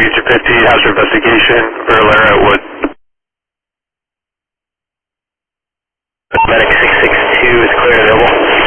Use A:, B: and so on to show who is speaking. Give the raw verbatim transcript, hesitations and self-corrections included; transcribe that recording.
A: Region fifty, hazard investigation, Valera Atwood. Medic six six two is clear available.